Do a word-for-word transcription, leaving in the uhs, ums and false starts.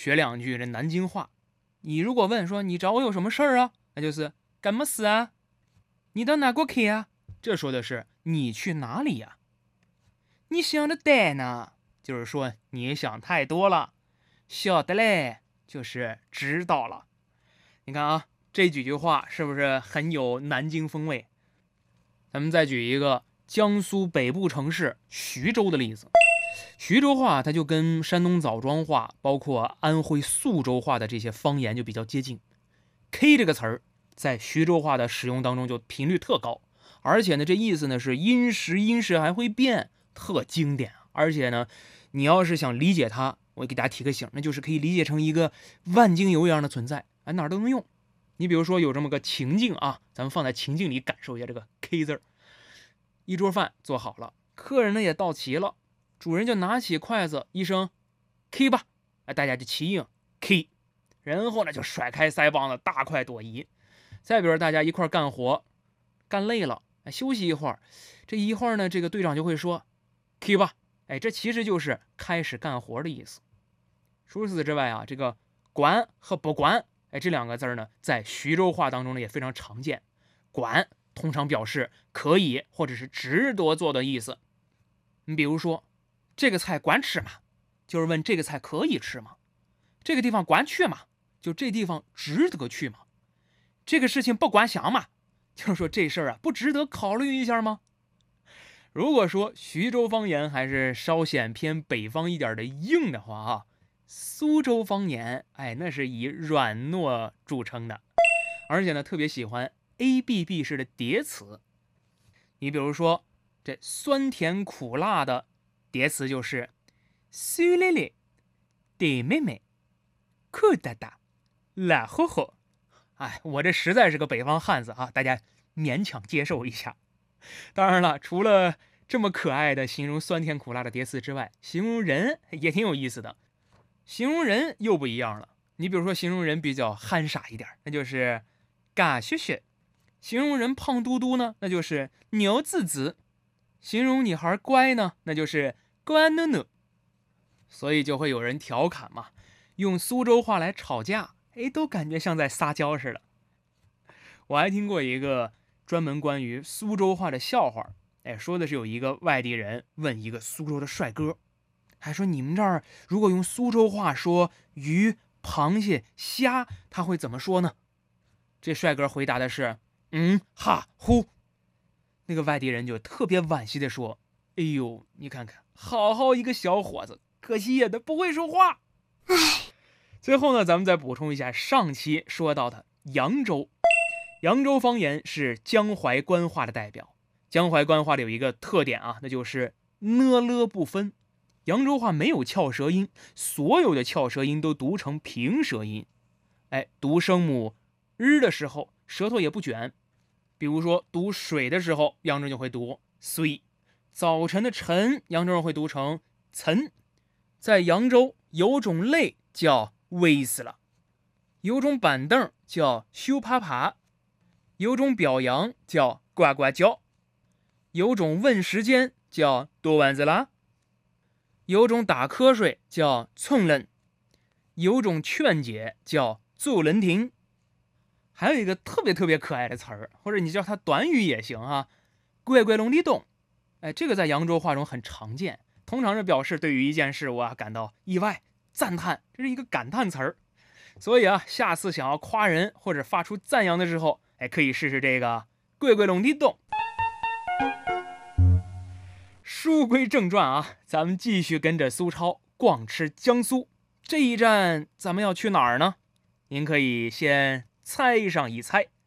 学两句这南京话。你如果问说你找我有什么事儿啊，那就是干么事啊？你到哪国去啊？这说的是你去哪里呀、啊？你想得呆呢，就是说你想太多了。晓得嘞，就是知道了。你看啊，这几句话是不是很有南京风味？咱们再举一个江苏北部城市徐州的例子。徐州话它就跟山东枣庄话，包括安徽宿州话的这些方言就比较接近。K 这个词儿在徐州话的使用当中就频率特高，而且呢，这意思呢是音时音时还会变，特经典。而且呢，你要是想理解它，我给大家提个醒，那就是可以理解成一个万金油一样的存在，哎，哪儿都能用。你比如说有这么个情境啊，咱们放在情境里感受一下这个 K 字儿。一桌饭做好了，客人呢也到齐了，主人就拿起筷子一声 K 吧，哎，大家就齐应 K， 然后呢就甩开腮帮子大快朵颐。再比如大家一块干活，干累了，哎，休息一会儿，这一会儿呢，这个队长就会说 K 吧，哎，这其实就是开始干活的意思。除此之外啊，这个管和不管，哎，这两个字呢，在徐州话当中呢也非常常见。管通常表示可以或者是值得做的意思。你比如说，这个菜管吃吗？就是问这个菜可以吃吗？这个地方管去吗？就这地方值得去吗？这个事情不管想嘛？就是说这事儿啊，不值得考虑一下吗？如果说徐州方言还是稍显偏北方一点的硬的话啊，苏州方言，哎，那是以软糯著称的，而且呢，特别喜欢 A B B 式的叠词。你比如说，这酸甜苦辣的叠词就是酸咧咧、甜妹妹、苦哒哒、辣乎乎。哎，我这实在是个北方汉子啊，大家勉强接受一下。当然了，除了这么可爱的形容酸甜苦辣的叠词之外，形容人也挺有意思的。形容人又不一样了。你比如说，形容人比较憨傻一点，那就是嘎学学；形容人胖嘟嘟呢，那就是牛滋滋；形容女孩乖呢，那就是乖努努。所以就会有人调侃嘛，用苏州话来吵架，哎，都感觉像在撒娇似的。我还听过一个专门关于苏州话的笑话，哎，说的是有一个外地人问一个苏州的帅哥，还说你们这儿如果用苏州话说鱼、螃蟹、虾，他会怎么说呢？这帅哥回答的是嗯哈呼。那个外地人就特别惋惜的说，哎呦，你看看，好好一个小伙子，可惜呀，他不会说话。最后呢，咱们再补充一下上期说到的扬州。扬州方言是江淮官话的代表。江淮官话里有一个特点啊，那就是呢了不分。扬州话没有翘舌音，所有的翘舌音都读成平舌音。哎，读声母日的时候，舌头也不卷。比如说读水的时候，扬州就会读水；早晨的晨，扬州人会读成晨。在扬州有种累叫微死了，有种板凳叫羞趴趴，有种表扬叫呱呱叫，有种问时间叫多晚子啦，有种打瞌睡叫寸冷，有种劝解叫做人停。还有一个特别特别可爱的词儿，或者你叫它短语也行啊，乖乖龙地洞。哎，这个在扬州话中很常见，通常是表示对于一件事物啊感到意外、赞叹，这是一个感叹词儿。所以啊，下次想要夸人或者发出赞扬的时候，哎，可以试试这个乖乖龙地洞。书归正传啊，咱们继续跟着苏超逛吃江苏。这一站咱们要去哪儿呢？您可以先猜上一猜。